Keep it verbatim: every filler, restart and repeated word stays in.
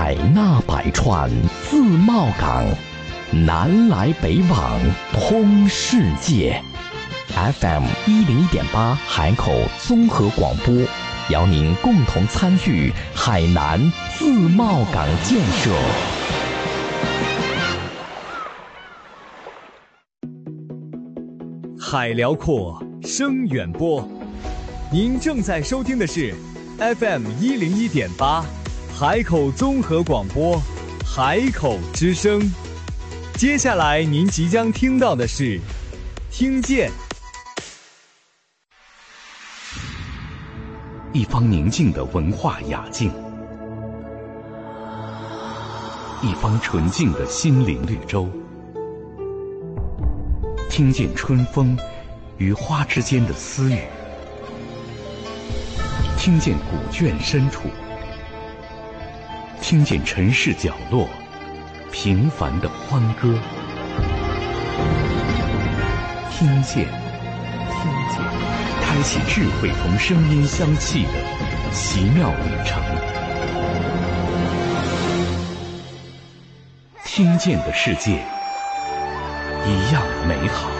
海纳百川，自贸港，南来北往，通世界。F M 一零一点八海口综合广播，邀您共同参与海南自贸港建设。 海辽阔，声远播。您正在收听的是 F M 一零一点八海口综合广播，海口之声。接下来您即将听到的是听见。 一方宁静的文化雅境，一方纯净的心灵绿洲。听见春风与花之间的私语，听见古卷深处，听见城市角落平凡的欢歌。听见，听见，开启智慧同声音相契的奇妙旅程。听见的世界一样美好。